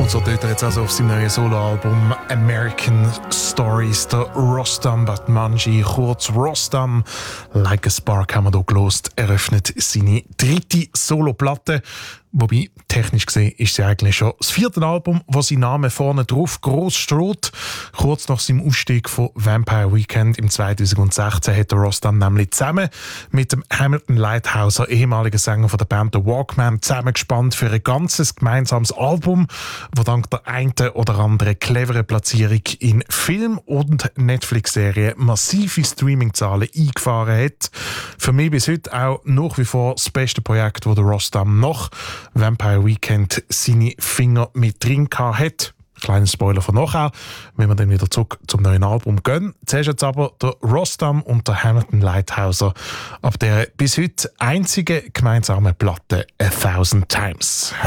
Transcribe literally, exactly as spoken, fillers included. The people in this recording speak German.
Und so tut er jetzt also auf seinem neuen Soloalbum American Stories der Rostam Batmanji, kurz Rostam. Like a Spark haben wir hier gelost, eröffnet seine dritte Soloplatte. Wobei, technisch gesehen, ist sie eigentlich schon das vierte Album, wo sein Name vorne drauf gross steht. Kurz nach seinem Ausstieg von Vampire Weekend im zweitausendsechzehn hat der Rostam nämlich zusammen mit dem Hamilton Lighthouser, ehemaligen Sänger von der Band The Walkmen, zusammengespannt für ein ganzes gemeinsames Album, das dank der einen oder anderen cleveren Platzierung in Film- und Netflix-Serien massive Streaming-Zahlen eingefahren hat. Für mich bis heute auch nach wie vor das beste Projekt, das der Rostam noch Vampire Weekend seine Finger mit drin hat. Kleiner Spoiler von nachher, wenn wir dann wieder zurück zum neuen Album gehen. Zuerst jetzt aber der Rostam und der Hamilton Lighthouser ab der bis heute einzige gemeinsame Platte A Thousand Times.